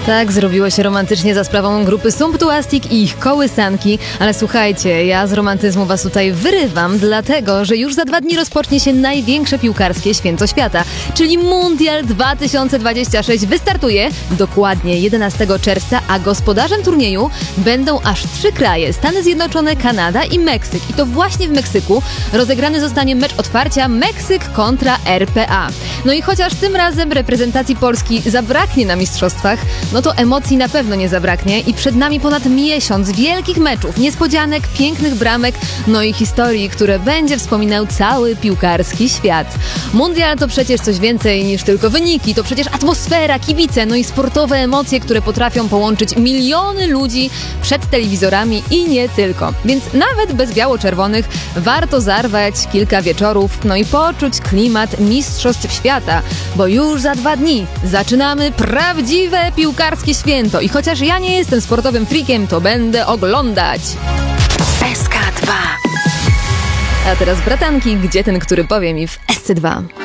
Tak, zrobiło się romantycznie za sprawą grupy Sumptuastic i ich kołysanki, ale słuchajcie, ja z romantyzmu was tutaj wyrywam, dlatego, że już za 2 dni rozpocznie się największe piłkarskie święto świata, czyli Mundial 2026 wystartuje dokładnie 11 czerwca, a gospodarzem turnieju będą aż 3 kraje, Stany Zjednoczone, Kanada i Meksyk. I to właśnie w Meksyku rozegrany zostanie mecz otwarcia Meksyk kontra RPA. No i chociaż tym razem reprezentacji Polski zabraknie na mistrzostwach, no to emocji na pewno nie zabraknie i przed nami ponad miesiąc wielkich meczów, niespodzianek, pięknych bramek, no i historii, które będzie wspominał cały piłkarski świat. Mundial to przecież coś więcej niż tylko wyniki, to przecież atmosfera, kibice, no i sportowe emocje, które potrafią połączyć miliony ludzi przed telewizorami i nie tylko. Więc nawet bez biało-czerwonych warto zarwać kilka wieczorów, no i poczuć klimat mistrzostw świata, bo już za 2 dni zaczynamy prawdziwe piłkarskie święto i chociaż ja nie jestem sportowym freakiem, to będę oglądać. SK2. A teraz bratanki, gdzie ten, który powie mi w SC2.